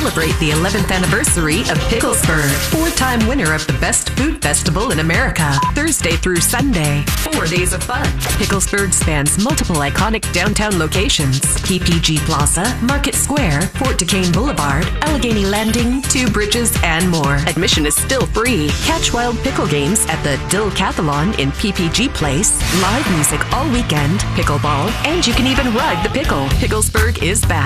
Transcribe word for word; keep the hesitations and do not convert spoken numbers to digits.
celebrate the eleventh anniversary of Picklesburg, four-time winner of the Best Food Festival in America. Thursday through Sunday, four days of fun. Picklesburg spans multiple iconic downtown locations: P P G Plaza, Market Square, Fort Duquesne Boulevard, Allegheny Landing, Two Bridges, and more. Admission is still free. Catch wild pickle games at the Dill-Cathalon in P P G Place, live music all weekend, pickleball, and you can even ride the pickle. Picklesburg is back.